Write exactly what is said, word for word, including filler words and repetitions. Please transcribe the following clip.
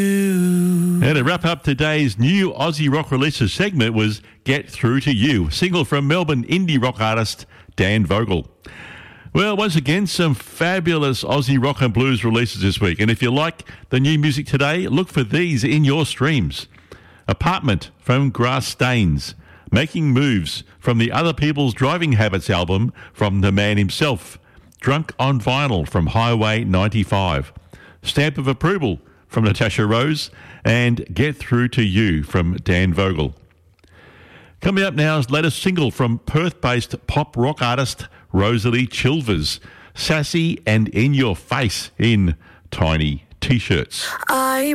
And to wrap up today's new Aussie rock releases segment was Get Through to You, single from Melbourne indie rock artist Dan Vogel. Well, once again, some fabulous Aussie rock and blues releases this week. And if you like the new music today, look for these in your streams. Apartment from Grass Stains. Making Moves from the Other People's Driving Habits album from the man himself. Drunk on Vinyl from Highway ninety-five. Stamp of Approval from Natasha Rose. And Get Through to You from Dan Vogel. Coming up now is latest single from Perth-based pop rock artist Rosalie Chilvers. Sassy and in your face in tiny T-shirts. I